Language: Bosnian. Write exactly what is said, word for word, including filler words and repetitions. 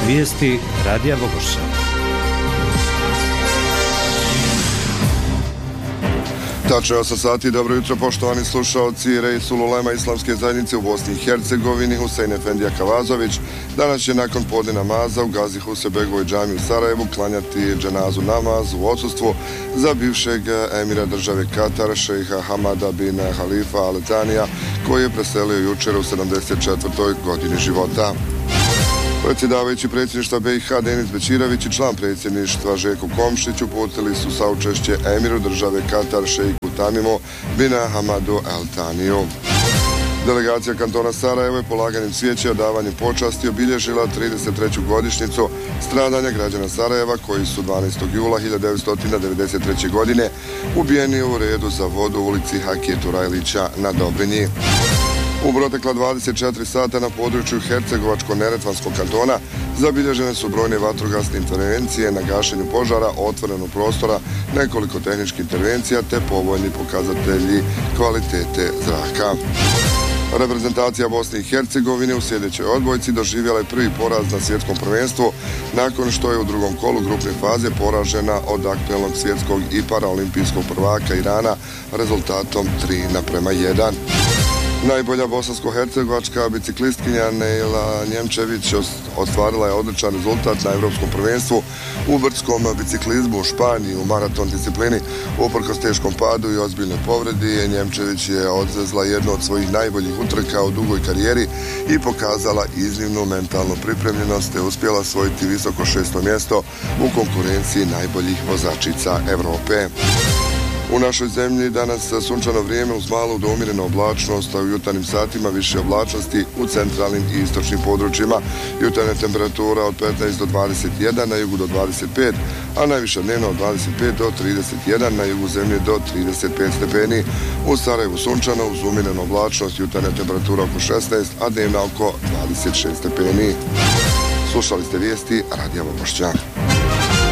Vijesti Radija Vogošća. Tačno je osam sati, dobro jutro poštovani slušalci. Reisul ulema Islamske zajednice u Bosni i Hercegovini Husein Efendija Kavazović danas će nakon podne namaza u Gazi Husebegovoj džamiji u Sarajevu klanjati dženazu namaz u odsustvu za bivšeg emira države Katar, šejha Hamada bin Halifa Al Thanija, koji je preselio jučer u sedamdeset četvrtoj godini života. Predsjedavajući predsjedništva B i H Deniz Bećirović i član predsjedništva Željko Komšić uputili su saučešće emiru države Katar šejku Tamimu bin Hamadu Al Thaniju. Delegacija kantona Sarajevo je polaganjem cvijeća i odavanjem počasti obilježila trideset treću godišnjicu stradanja građana Sarajeva koji su dvanaestog jula hiljadu devetsto devedeset treće. godine ubijeni u redu za vodu u ulici Hakije Turajlića na Dobrinji. U protekla dvadeset četiri sata na području Hercegovačko-Neretvanskog kantona zabilježene su brojne vatrogasne intervencije na gašenju požara, otvorenog prostora, nekoliko tehničkih intervencija te povoljni pokazatelji kvalitete zraka. Reprezentacija Bosne i Hercegovine u sljedećoj odbojci doživjela je prvi poraz na svjetskom prvenstvu nakon što je u drugom kolu grupne faze poražena od aktuelnog svjetskog i paraolimpijskog prvaka Irana rezultatom tri naprema jedan. Najbolja bosansko-hercegovačka biciklistkinja Nejla Njemčević ostvarila je odličan rezultat na Europskom prvenstvu u brdskom biciklizmu u Španiji u maraton disciplini. Uprkos teškom padu i ozbiljnoj povredi, Njemčević je odvezla jednu od svojih najboljih utrka u dugoj karijeri i pokazala iznimnu mentalnu pripremljenost te uspjela osvojiti visoko šesto mjesto u konkurenciji najboljih vozačica Europe. U našoj zemlji danas sunčano vrijeme uz malu do umjerenu oblačnost, a u jutarnjim satima više oblačnosti u centralnim i istočnim područjima. Jutarnja temperatura od petnaest do dvadeset jedan, na jugu do dvadeset pet, a najviša dnevna od dvadeset pet do trideset jedan, na jugu zemlje do trideset pet stepeni. U Sarajevu sunčano uz umjerenu oblačnost, jutarnja temperatura oko šesnaest, a dnevna oko dvadeset šest stepeni. Slušali ste vijesti Radija Vogošća.